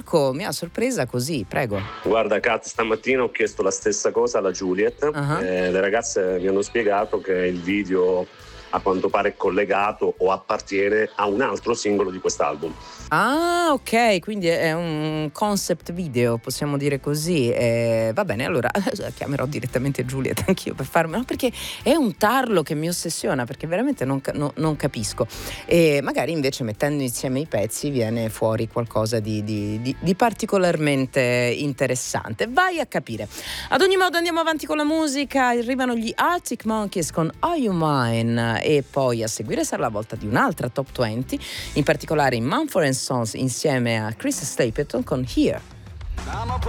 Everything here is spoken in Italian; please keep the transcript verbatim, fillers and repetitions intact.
Marco mi ha sorpresa così, prego. Guarda Kat, stamattina ho chiesto la stessa cosa alla Juliet. Uh-huh. eh, le ragazze mi hanno spiegato che il video a quanto pare è collegato o appartiene a un altro singolo di quest'album. Ah, ok, quindi è un concept video, possiamo dire così. Eh, va bene, allora chiamerò direttamente Juliet anch'io per farmelo, perché è un tarlo che mi ossessiona, perché veramente non, no, non capisco. E magari invece mettendo insieme i pezzi viene fuori qualcosa di, di, di, di particolarmente interessante. Vai a capire. Ad ogni modo andiamo avanti con la musica, arrivano gli Arctic Monkeys con Are You Mine, e poi a seguire sarà la volta di un'altra top venti, in particolare in Mumford and Sons insieme a Chris Stapleton con Here.